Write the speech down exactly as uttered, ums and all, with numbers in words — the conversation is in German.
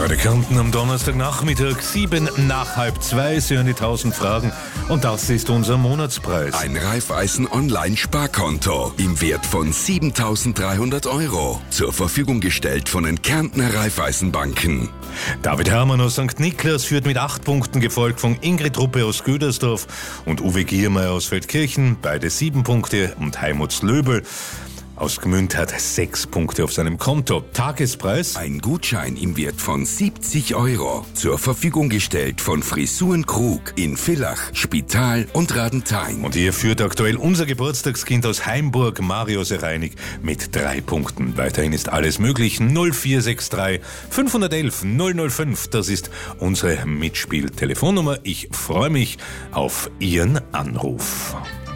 Radio Kärnten am Donnerstagnachmittag, sieben nach halb zwei, Sie hören die tausend Fragen und das ist unser Monatspreis. Ein Raiffeisen Online-Sparkonto im Wert von siebentausenddreihundert Euro. Zur Verfügung gestellt von den Kärntner Raiffeisenbanken. David Hermann aus Sankt Niklas führt mit acht Punkten, gefolgt von Ingrid Ruppe aus Gödersdorf und Uwe Giermeier aus Feldkirchen, beide sieben Punkte, und Heimut Slöbel aus Gmünd hat sechs Punkte auf seinem Konto. Tagespreis: ein Gutschein im Wert von siebzig Euro. Zur Verfügung gestellt von Frisuren Krug in Villach, Spital und Radenthein. Und hier führt aktuell unser Geburtstagskind aus Heimburg, Mario Sereinig, mit drei Punkten. Weiterhin ist alles möglich. null vier sechs drei fünf eins eins null null fünf, das ist unsere Mitspieltelefonnummer. Ich freue mich auf Ihren Anruf.